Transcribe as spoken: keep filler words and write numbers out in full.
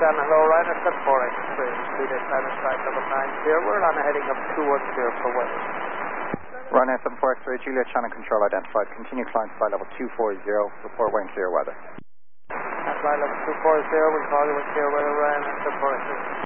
Shannon, hello, Ryanair seven four X three, leader Simon Strike level nine zero, we're on a heading of two one zero for weather. Ryanair seven four X three, Juliet Shannon control identified, continue climb to flight level two four zero, report wind clear weather. At flight level two four zero, we'll call you with clear weather, Ryanair seven four X three.